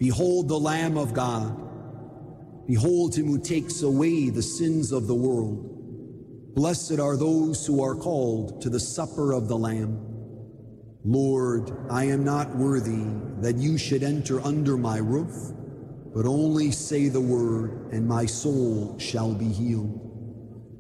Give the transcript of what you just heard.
Behold the Lamb of God. Behold him who takes away the sins of the world. Blessed are those who are called to the supper of the Lamb. Lord, I am not worthy that you should enter under my roof, but only say the word, and my soul shall be healed.